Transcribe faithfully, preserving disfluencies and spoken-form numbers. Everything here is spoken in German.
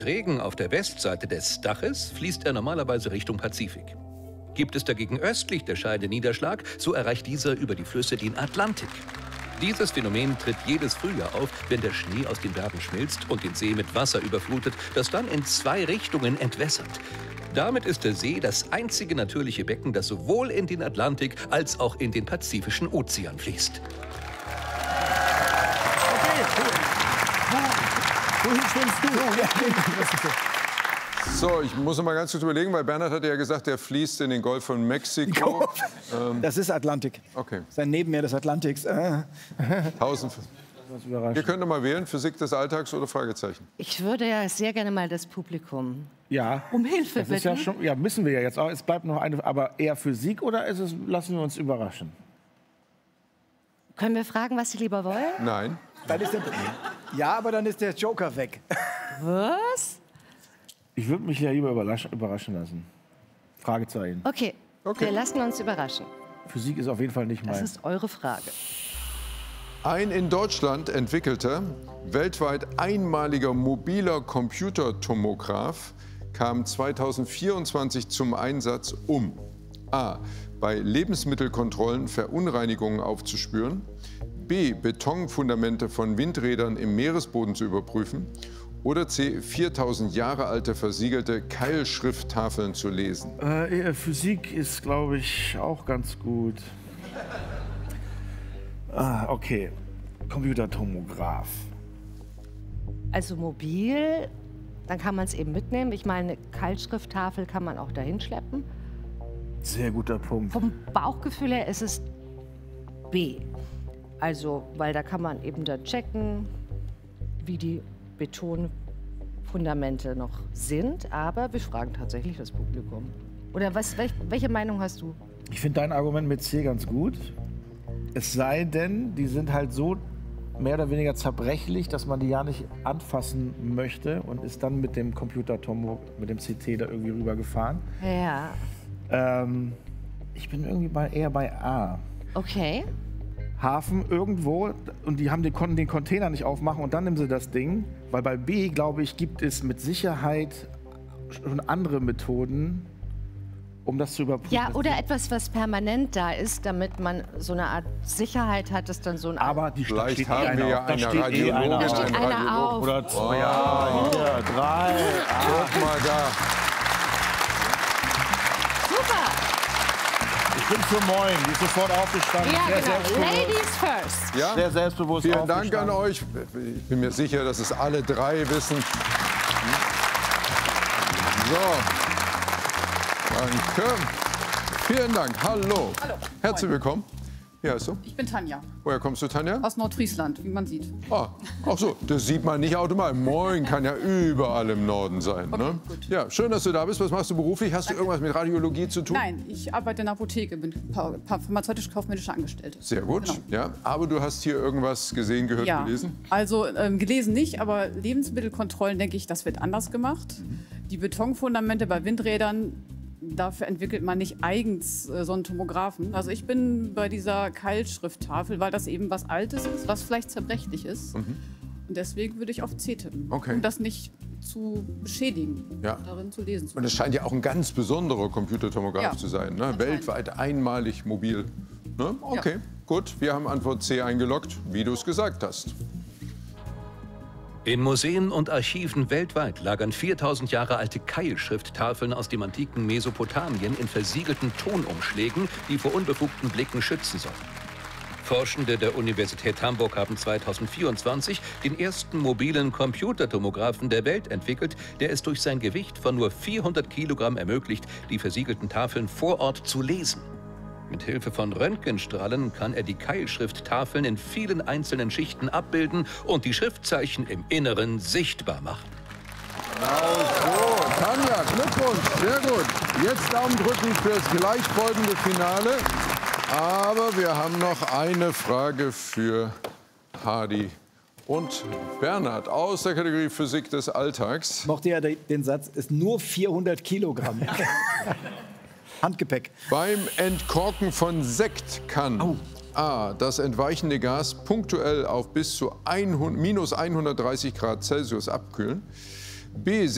Regen auf der Westseite des Daches fließt er normalerweise Richtung Pazifik. Gibt es dagegen östlich der Scheide Niederschlag, so erreicht dieser über die Flüsse den Atlantik. Dieses Phänomen tritt jedes Frühjahr auf, wenn der Schnee aus den Bergen schmilzt und den See mit Wasser überflutet, das dann in zwei Richtungen entwässert. Damit ist der See das einzige natürliche Becken, das sowohl in den Atlantik als auch in den Pazifischen Ozean fließt. Okay, cool. Wohin schwimmst du? So, ich muss noch mal ganz kurz überlegen, weil Bernhard hat ja gesagt, der fließt in den Golf von Mexiko. Ähm, das ist Atlantik. Okay. Sein Nebenmeer des Atlantiks. Äh. Tausend. Ihr könnt noch mal wählen, Physik des Alltags oder Fragezeichen? Ich würde ja sehr gerne mal das Publikum ja. um Hilfe das bitten. Ist ja, schon, ja, müssen wir ja jetzt auch. Es bleibt noch eine, aber eher Physik oder ist es, lassen wir uns überraschen? Können wir fragen, was Sie lieber wollen? Nein. Dann ist der, ja, aber dann ist der Joker weg. Was? Ich würde mich ja lieber überraschen, überraschen lassen. Fragezeichen. Okay, okay, wir lassen uns überraschen. Physik ist auf jeden Fall nicht mein. Das ist eure Frage. Ein in Deutschland entwickelter, weltweit einmaliger mobiler Computertomograph kam zweitausendvierundzwanzig zum Einsatz, um a. bei Lebensmittelkontrollen Verunreinigungen aufzuspüren, b. Betonfundamente von Windrädern im Meeresboden zu überprüfen oder c. viertausend Jahre alte versiegelte Keilschrifttafeln zu lesen. Äh, Physik ist, glaube ich, auch ganz gut. Ah, okay. Computertomograph. Also mobil, dann kann man es eben mitnehmen. Ich meine, eine Keilschrifttafel kann man auch dahin schleppen. Sehr guter Punkt. Vom Bauchgefühl her ist es B. Also, weil da kann man eben dann checken, wie die Betonfundamente noch sind. Aber wir fragen tatsächlich das Publikum. Oder was, welch, welche Meinung hast du? Ich finde dein Argument mit C ganz gut. Es sei denn, die sind halt so mehr oder weniger zerbrechlich, dass man die ja nicht anfassen möchte und ist dann mit dem Computertomo, mit dem C T da irgendwie rübergefahren. Ja. Ähm, ich bin irgendwie bei, eher bei A. Okay. Hafen irgendwo und die haben den, konnten den Container nicht aufmachen und dann nehmen sie das Ding. Weil bei B, glaube ich, gibt es mit Sicherheit schon andere Methoden, um das zu überprüfen. Ja, oder etwas, was permanent da ist, damit man so eine Art Sicherheit hat, dass dann so ein... Aber die Vielleicht steht haben eh wir ja auf. Da eine steht eh einer Radiologin. Da steht einen einer Radiologen. auf. Oder zwei, Oh. ja, hier, drei. Guck mal da. Super! Ich bin für Moin, die ist sofort aufgestanden. Ja, sehr genau. selbstbewusst. Ladies first. Ja? Sehr selbstbewusst Vielen Dank aufgestanden. an euch. Ich bin mir sicher, dass es alle drei wissen. So. Danke. Vielen Dank. Hallo. Hallo. Herzlich Moin. willkommen. Wie heißt du? Ich bin Tanja, Woher kommst du, Tanja? aus Nordfriesland, wie man sieht. Ah, ach so, das sieht man nicht automatisch. Moin kann ja überall im Norden sein. Okay, Ne? gut. Ja, schön, dass du da bist. Was machst du beruflich? Hast du irgendwas mit Radiologie zu tun? Nein, ich arbeite in der Apotheke, bin pa- pa- pharmazeutisch-kaufmännische Angestellte. Sehr gut. Genau. Ja, aber du hast hier irgendwas gesehen, gehört, Ja, gelesen? also ähm, gelesen nicht, aber Lebensmittelkontrollen, denke ich, das wird anders gemacht. Die Betonfundamente bei Windrädern, dafür entwickelt man nicht eigens äh, so einen Tomographen. Also ich bin bei dieser Keilschrifttafel, weil das eben was Altes ist, was vielleicht zerbrechlich ist. Und deswegen würde ich auf C tippen, Okay. um das nicht zu beschädigen, Ja. darin zu lesen zu Und es scheint ja auch ein ganz besonderer Computertomograph Ja, zu sein. Ne? anscheinend. Weltweit einmalig mobil. Ne? Okay, gut. Wir haben Antwort C eingeloggt, wie du es gesagt hast. In Museen und Archiven weltweit lagern viertausend Jahre alte Keilschrifttafeln aus dem antiken Mesopotamien in versiegelten Tonumschlägen, die vor unbefugten Blicken schützen sollen. Forschende der Universität Hamburg haben zweitausendvierundzwanzig den ersten mobilen Computertomographen der Welt entwickelt, der es durch sein Gewicht von nur vierhundert Kilogramm ermöglicht, die versiegelten Tafeln vor Ort zu lesen. Mit Hilfe von Röntgenstrahlen kann er die Keilschrifttafeln in vielen einzelnen Schichten abbilden und die Schriftzeichen im Inneren sichtbar machen. Genau so. Tanja, Glückwunsch. Sehr gut. Jetzt Daumen drücken fürs gleich folgende Finale. Aber wir haben noch eine Frage für Hadi und Bernhard aus der Kategorie Physik des Alltags. Ich mochte ja den Satz, ist nur vierhundert Kilogramm. Handgepäck. Beim Entkorken von Sekt kann Au. A. das entweichende Gas punktuell auf bis zu minus hundertdreißig Grad Celsius abkühlen. B.